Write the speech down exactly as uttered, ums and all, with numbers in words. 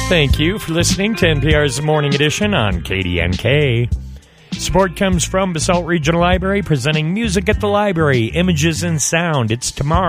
Thank you for listening to N P R's Morning Edition on K D N K. Support comes from Basalt Regional Library, presenting Music at the Library, Images and Sound. It's tomorrow.